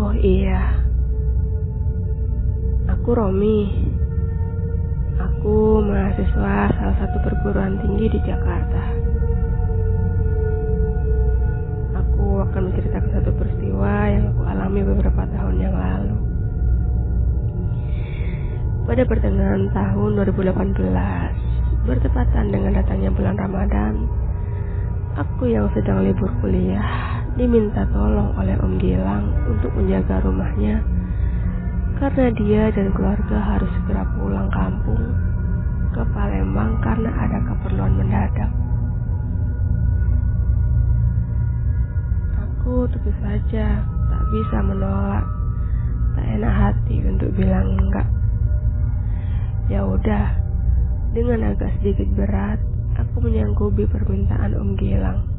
Oh iya, aku Romi. Aku mahasiswa salah satu perguruan tinggi di Jakarta. Aku akan menceritakan satu peristiwa yang aku alami beberapa tahun yang lalu. Pada pertengahan tahun 2018, bertepatan dengan datangnya bulan Ramadan, aku yang sedang libur kuliah diminta tolong oleh Om Gilang untuk menjaga rumahnya karena dia dan keluarga harus segera pulang kampung ke Palembang karena ada keperluan mendadak. Aku tentu saja tak bisa menolak, tak enak hati untuk bilang enggak. Ya udah, dengan agak sedikit berat, aku menyanggupi permintaan Om Gilang.